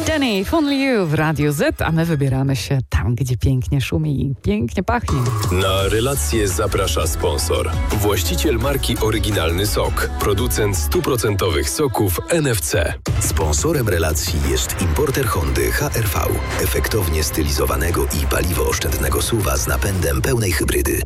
Danny, If Only You w Radiu Z, a my wybieramy się tam, gdzie pięknie szumi i pięknie pachnie. Na relację zaprasza sponsor. Właściciel marki Oryginalny Sok. Producent 100% soków NFC. Sponsorem relacji jest importer Hondy HR-V. Efektownie stylizowanego i paliwoooszczędnego SUV-a z napędem pełnej hybrydy.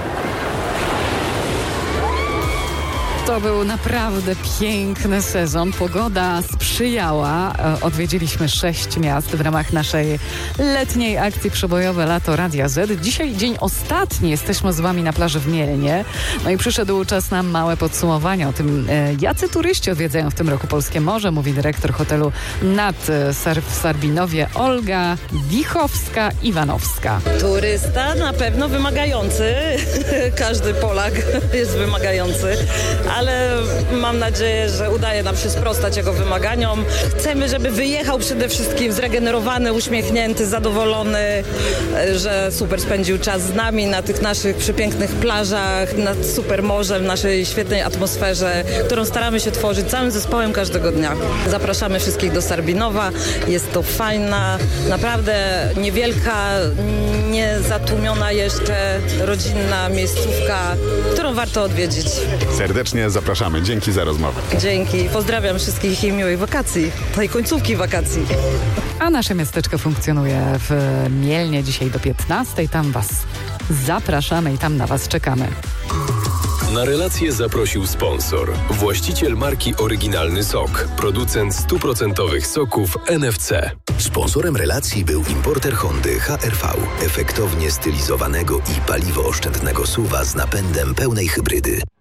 To był naprawdę piękny sezon. Pogoda sprzyjała. Odwiedziliśmy 6 miast w ramach naszej letniej akcji przebojowe Lato Radia Z. Dzisiaj dzień ostatni. Jesteśmy z wami na plaży w Mielnie. No i przyszedł czas na małe podsumowanie o tym, jacy turyści odwiedzają w tym roku polskie morze, mówi dyrektor hotelu Nad w Sarbinowie Olga Wichowska-Iwanowska. Turysta na pewno wymagający. Każdy Polak jest wymagający. Ale mam nadzieję, że udaje nam się sprostać jego wymaganiom. Chcemy, żeby wyjechał przede wszystkim zregenerowany, uśmiechnięty, zadowolony, że super spędził czas z nami na tych naszych przepięknych plażach, nad super morzem, w naszej świetnej atmosferze, którą staramy się tworzyć całym zespołem każdego dnia. Zapraszamy wszystkich do Sarbinowa. Jest to fajna, naprawdę niewielka, niezatłumiona jeszcze rodzinna miejscówka, którą warto odwiedzić. Serdecznie zapraszamy. Dzięki za rozmowę. Dzięki. Pozdrawiam wszystkich i miłej wakacji. Tej końcówki wakacji. A nasze miasteczko funkcjonuje w Mielnie dzisiaj do 15. Tam was zapraszamy i tam na was czekamy. Na relację zaprosił sponsor. Właściciel marki Oryginalny Sok. Producent 100% soków NFC. Sponsorem relacji był importer Hondy HR-V. Efektownie stylizowanego i paliwoooszczędnego SUV-a z napędem pełnej hybrydy.